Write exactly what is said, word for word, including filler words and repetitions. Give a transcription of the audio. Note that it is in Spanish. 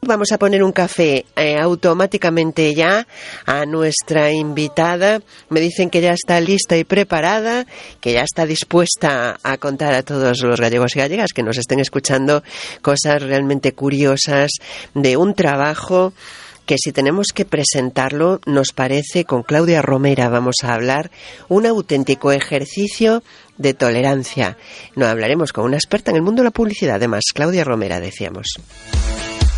vamos a poner un café eh, automáticamente ya a nuestra invitada. Me dicen que ya está lista y preparada, que ya está dispuesta a contar a todos los gallegos y gallegas que nos estén escuchando cosas realmente curiosas de un trabajo que, si tenemos que presentarlo, nos parece, con Claudia Romera vamos a hablar, un auténtico ejercicio de tolerancia. No hablaremos con una experta en el mundo de la publicidad, además, Claudia Romera, decíamos.